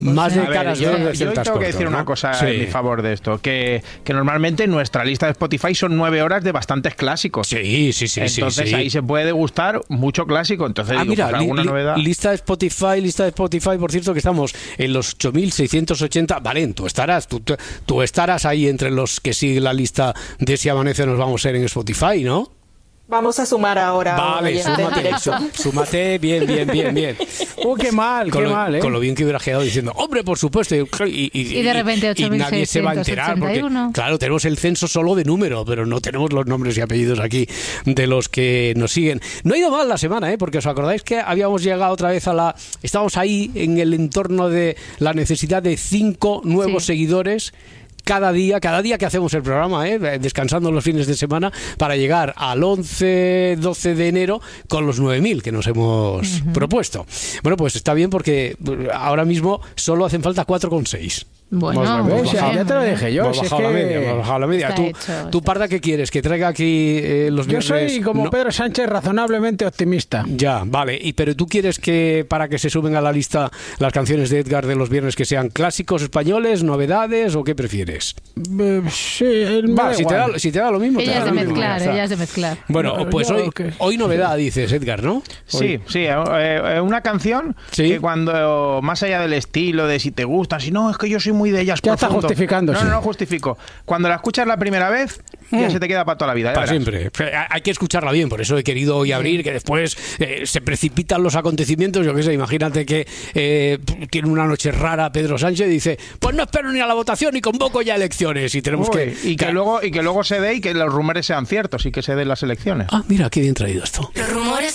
Más de caras verdes. Yo tengo que decir una cosa en mi favor de esto, que normalmente nuestra lista de Spotify son 9 horas de bastantes clásicos. Sí. Entonces ahí se puede degustar mucho clásico. Entonces mira, alguna novedad. Lista de Spotify, por cierto, que estamos en los 8.680. Valen, tú estarás ahí entre los que siguen la lista de Si Amanece Nos Vamos a ser en Spotify, ¿no? Vamos a sumar ahora. Vale, súmate, bien. Qué mal, Con lo bien que hubiera quedado diciendo, hombre, por supuesto. Y de repente 8.681. Y nadie se va a enterar, porque, claro, tenemos el censo solo de número, pero no tenemos los nombres y apellidos aquí de los que nos siguen. No ha ido mal la semana, porque os acordáis que habíamos llegado otra vez estábamos ahí en el entorno de la necesidad de 5 nuevos seguidores cada día que hacemos el programa, descansando los fines de semana, para llegar al 11-12 de enero con los 9.000 que nos hemos propuesto. Bueno, pues está bien, porque ahora mismo solo hacen falta 4,6. Bueno, ya te lo dije yo. Hemos bajado la media. ¿Tú, Parda, qué quieres? ¿Que traiga aquí los viernes? Yo soy como Pedro Sánchez, razonablemente optimista. Ya, vale. Pero tú quieres que, para que se suben a la lista las canciones de Edgar de los viernes, que sean clásicos españoles, novedades, o qué prefieres? Sí, si te da lo mismo. Ella es de mezclar. Bueno, pues hoy novedad, dices, Edgar, ¿no? Sí, una canción que cuando, más allá del estilo, de si te gusta, si no, es que yo soy muy de ellas. Ya está justificándose. No justifico. Cuando la escuchas la primera vez, ya se te queda para toda la vida. Para siempre. Hay que escucharla bien, por eso he querido hoy abrir, que después se precipitan los acontecimientos. Yo qué sé, imagínate que tiene una noche rara Pedro Sánchez y dice, pues no espero ni a la votación y convoco ya elecciones. Y tenemos que luego se dé y que los rumores sean ciertos y que se den las elecciones. Mira, qué bien traído esto. Los rumores